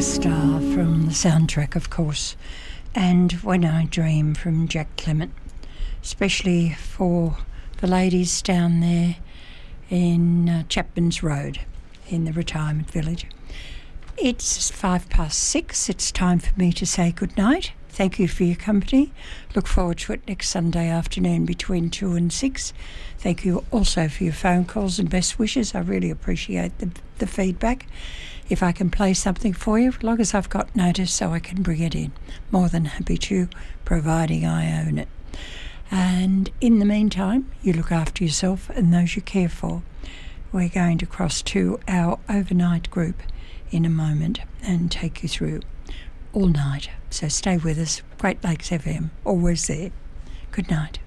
Star from the soundtrack, of course, and When I Dream from Jack Clement, especially for the ladies down there in Chapman's Road in the retirement village. It's 6:05. It's time for me to say good night. Thank you for your company. Look forward to it next Sunday afternoon between 2 and 6. Thank you also for your phone calls and best wishes. I really appreciate the feedback. If I can play something for you, as long as I've got notice so I can bring it in. More than happy to, providing I own it. And in the meantime, you look after yourself and those you care for. We're going to cross to our overnight group in a moment and take you through all night. So stay with us. Great Lakes FM, always there. Good night.